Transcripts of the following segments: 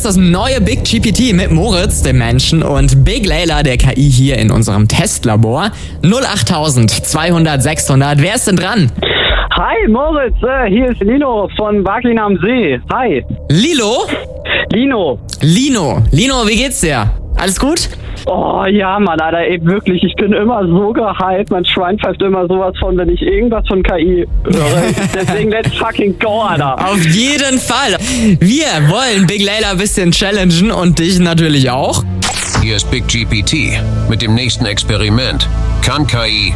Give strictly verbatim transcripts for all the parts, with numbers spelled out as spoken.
ist das neue Big G P T mit Moritz, dem Menschen, und Big Layla, der K I, hier in unserem Testlabor. null acht zweihundert sechshundert. Wer ist denn dran? Hi Moritz, äh, hier ist Lino von Waglin am See. Hi. Lilo? Lino. Lino. Lino, wie geht's dir? Alles gut? Oh ja, Mann, Alter, ey, wirklich, ich bin immer so gehypt. Mein Schwein pfeift immer sowas von, wenn ich irgendwas von K I höre. Deswegen let's fucking go, Alter. Auf jeden Fall. Wir wollen Big Layla ein bisschen challengen und dich natürlich auch. Hier ist Big G P T mit dem nächsten Experiment. Kann K I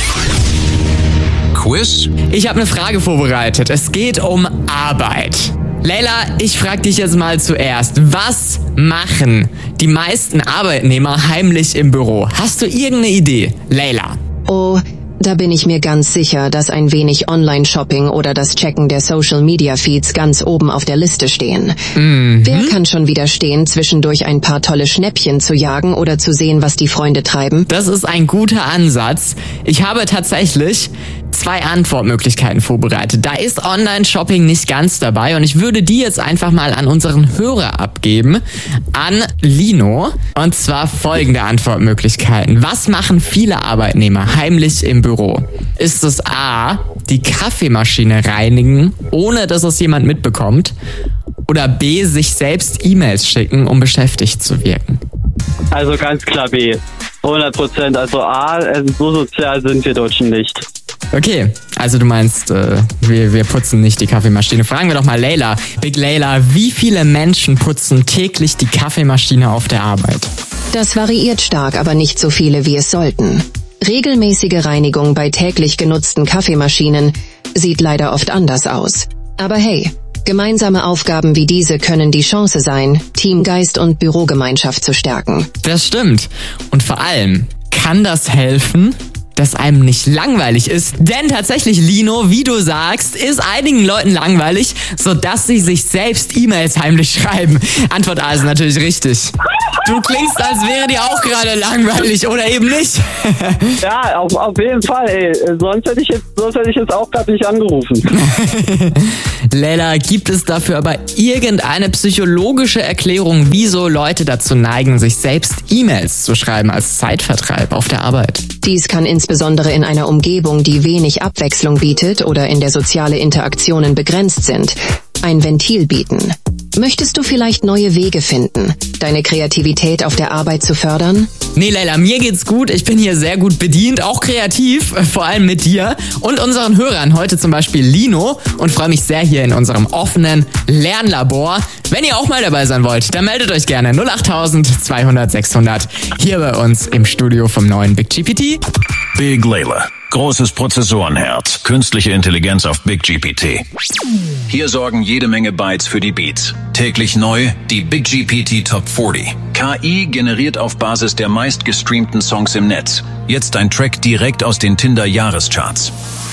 Quiz? Ich habe eine Frage vorbereitet. Es geht um Arbeit. Layla, ich frage dich jetzt mal zuerst. Was machen die meisten Arbeitnehmer heimlich im Büro? Hast du irgendeine Idee, Layla? Oh, da bin ich mir ganz sicher, dass ein wenig Online-Shopping oder das Checken der Social-Media-Feeds ganz oben auf der Liste stehen. Mhm. Wer kann schon widerstehen, zwischendurch ein paar tolle Schnäppchen zu jagen oder zu sehen, was die Freunde treiben? Das ist ein guter Ansatz. Ich habe tatsächlich zwei Antwortmöglichkeiten vorbereitet. Da ist Online-Shopping nicht ganz dabei und ich würde die jetzt einfach mal an unseren Hörer abgeben, an Lino. Und zwar folgende Antwortmöglichkeiten. Was machen viele Arbeitnehmer heimlich im Büro? Ist es A, die Kaffeemaschine reinigen, ohne dass es jemand mitbekommt? Oder B, sich selbst E-Mails schicken, um beschäftigt zu wirken? Also ganz klar B. hundert Prozent. Also A, so sozial sind wir Deutschen nicht. Okay, also du meinst, äh, wir, wir putzen nicht die Kaffeemaschine. Fragen wir doch mal Layla. Big Layla, wie viele Menschen putzen täglich die Kaffeemaschine auf der Arbeit? Das variiert stark, aber nicht so viele, wie es sollten. Regelmäßige Reinigung bei täglich genutzten Kaffeemaschinen sieht leider oft anders aus. Aber hey, gemeinsame Aufgaben wie diese können die Chance sein, Teamgeist und Bürogemeinschaft zu stärken. Das stimmt. Und vor allem kann das helfen, dass einem nicht langweilig ist. Denn tatsächlich, Lino, wie du sagst, ist einigen Leuten langweilig, sodass sie sich selbst E-Mails heimlich schreiben. Antwort A ist natürlich richtig. Du klingst, als wäre dir auch gerade langweilig, oder eben nicht? Ja, auf, auf jeden Fall, ey. Sonst hätte ich jetzt, sonst hätte ich jetzt auch gerade nicht angerufen. Layla, gibt es dafür aber irgendeine psychologische Erklärung, wieso Leute dazu neigen, sich selbst E-Mails zu schreiben als Zeitvertreib auf der Arbeit? Dies kann insbesondere in einer Umgebung, die wenig Abwechslung bietet oder in der soziale Interaktionen begrenzt sind, ein Ventil bieten. Möchtest du vielleicht neue Wege finden, deine Kreativität auf der Arbeit zu fördern? Nee, Layla, mir geht's gut. Ich bin hier sehr gut bedient, auch kreativ, vor allem mit dir und unseren Hörern, heute zum Beispiel Lino, und freue mich sehr hier in unserem offenen Lernlabor. Wenn ihr auch mal dabei sein wollt, dann meldet euch gerne null acht zweihundert sechshundert hier bei uns im Studio vom neuen Big G P T. Big Layla. Großes Prozessorenherz. Künstliche Intelligenz auf Big G P T. Hier sorgen jede Menge Bytes für die Beats. Täglich neu die Big G P T Top vierzig. K I generiert auf Basis der meistgestreamten Songs im Netz. Jetzt ein Track direkt aus den Tinder-Jahrescharts.